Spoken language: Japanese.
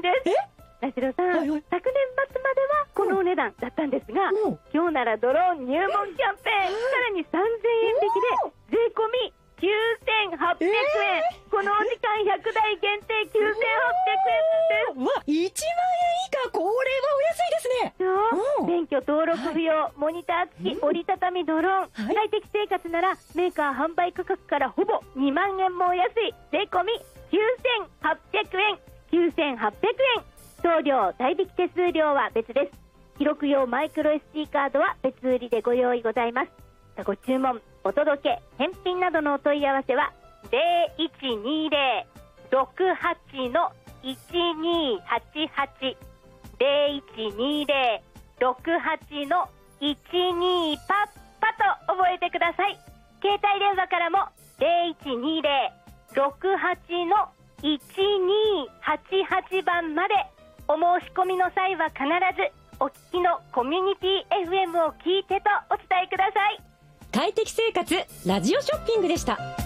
です。田代さん、 はいはい、 昨年末まではこのお値段だったんですが、今日ならドローン入門キャンペーン、さらに3000円引きで税込み9800円、このお時間100台限定9800円です。 わ、1万円以下、これはお安いですね。 免許登録不要、モニター付き折りたたみドローン、快適生活ならメーカー販売価格からほぼ2万円もお安い税込み9800円。送料代引き手数料は別です。記録用マイクロ SD カードは別売りでご用意ございます。ご注文、お届け、返品などのお問い合わせは 0120-68-1288 0120-68-12パッパと覚えてください。携帯電話からも 0120-68-1288 番まで。お申し込みの際は必ずお聞きのコミュニティ FM を聞いてとお伝えください。 快適生活ラジオショッピングでした。